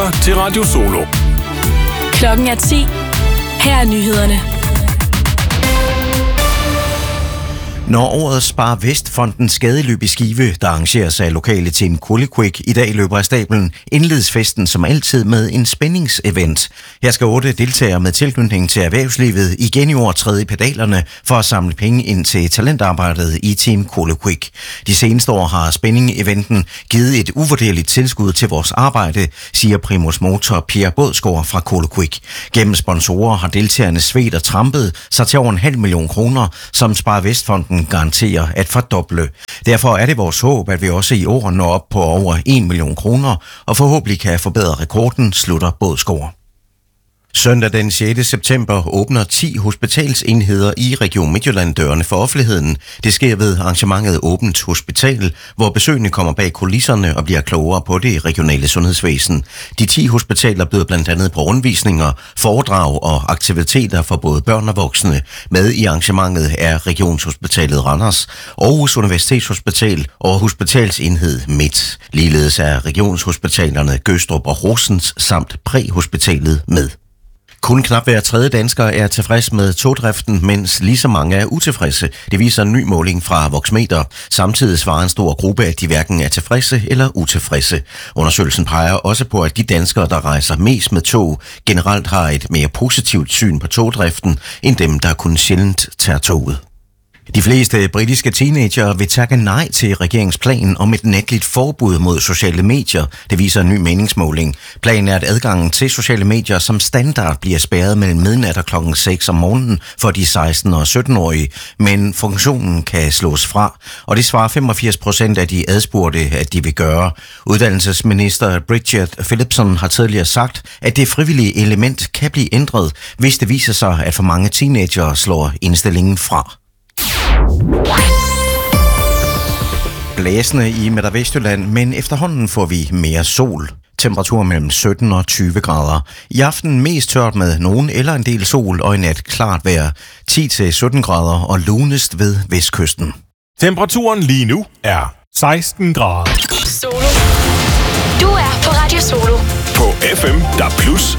lytter til Radio Solo. Klokken er 10. Her er nyhederne. Når årets Spar Vest-fondens skadeløb i Skive, der arrangeres af lokale Team Kulikwik, i dag løber af stablen, indledes festen som altid med en spændingsevent. Her skal 8 deltagere med tilknytning til erhvervslivet igen i år træde i pedalerne for at samle penge ind til talentarbejdet i Team Kulikwik. De seneste år har spænding-eventen givet et uvurderligt tilskud til vores arbejde, siger primus motor Pierre Bådsgaard fra Kulikwik. Gennem sponsorer har deltagerne svedt og trampet sig til over 500.000 kroner, som Spar Vest-fonden garanterer at fordoble. Derfor er det vores håb, at vi også i år når op på over 1 million kroner, og forhåbentlig kan forbedre rekorden, slutter Bådsgaard. Søndag den 6. september åbner 10 hospitalsenheder i Region Midtjylland dørene for offentligheden. Det sker ved arrangementet Åbent Hospital, hvor besøgende kommer bag kulisserne og bliver klogere på det regionale sundhedsvæsen. De 10 hospitaler byder blandt andet på rundvisninger, foredrag og aktiviteter for både børn og voksne. Med i arrangementet er Regionshospitalet Randers, Aarhus Universitetshospital og Hospitalsenhed Midt. Ligeledes er regionshospitalerne Gødstrup og Horsens samt Præhospitalet med. Kun knap hver tredje dansker er tilfreds med togdriften, mens lige så mange er utilfredse. Det viser en ny måling fra Voxmeter. Samtidig svarer en stor gruppe, at de hverken er tilfredse eller utilfredse. Undersøgelsen peger også på, at de danskere, der rejser mest med tog, generelt har et mere positivt syn på togdriften, end dem, der kun sjældent tager toget. De fleste britiske teenagere vil takke nej til regeringsplanen om et natligt forbud mod sociale medier. Det viser en ny meningsmåling. Planen er, at adgangen til sociale medier som standard bliver spærret mellem midnat og klokken 6 om morgenen for de 16- og 17-årige, men funktionen kan slås fra, og det svarer 85% af de adspurgte, at de vil gøre. Uddannelsesminister Bridget Phillipson har tidligere sagt, at det frivillige element kan blive ændret, hvis det viser sig, at for mange teenagere slår indstillingen fra. Blæsende i Midt- og Vestjylland, men efterhånden får vi mere sol. Temperatur mellem 17 og 20 grader. I aften mest tørt med nogen eller en del sol, og i nat klart vejr. 10-17 grader og lunest ved vestkysten. Temperaturen lige nu er 16 grader. Solo. Du er på Radio Solo. På FM, der plus